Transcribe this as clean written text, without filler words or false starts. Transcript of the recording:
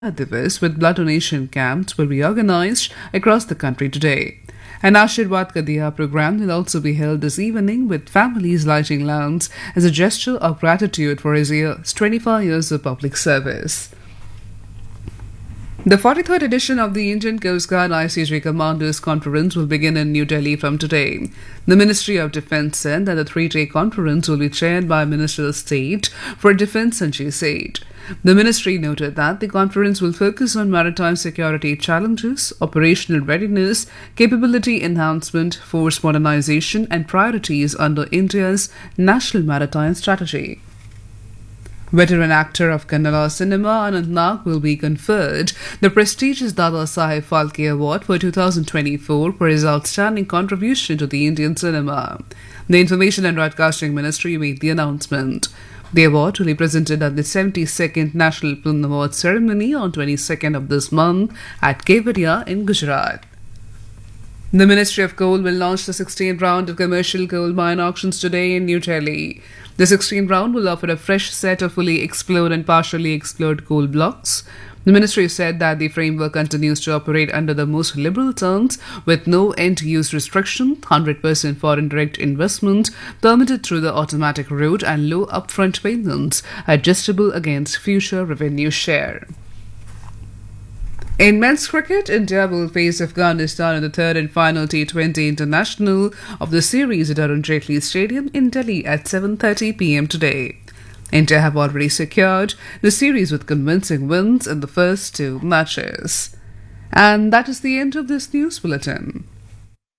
Divas with blood donation camps will be organized across the country today. An Ashirwad Ka Diya program will also be held this evening with families lighting lamps as a gesture of gratitude for his 25 years of public service. The 43rd edition of the Indian Coast Guard ICG Commanders Conference will begin in New Delhi from today. The Ministry of Defence said that the three-day conference will be chaired by Minister of State for Defence Sanjay Seth. The ministry noted that the conference will focus on maritime security challenges, operational readiness, capability enhancement, force modernization, and priorities under India's National Maritime Strategy. Veteran actor of Kannada cinema Anant Nag will be conferred the prestigious Dada Saheb Phalke Award for 2024 for his outstanding contribution to the Indian cinema. The Information and Broadcasting Ministry made the announcement. The award will be presented at the 72nd National Film Awards ceremony on 22nd of this month at Kevadia in Gujarat. The Ministry of Coal will launch the 16th round of commercial coal mine auctions today in New Delhi. The 16th round will offer a fresh set of fully explored and partially explored coal blocks. The ministry said that the framework continues to operate under the most liberal terms with no end-use restriction, 100% foreign direct investment permitted through the automatic route and low upfront payments adjustable against future revenue share. In men's cricket, India will face Afghanistan in the third and final T20 international of the series at Arun Jaitley Stadium in Delhi at 7:30 p.m. today. India have already secured the series with convincing wins in the first two matches. And that is the end of this news bulletin.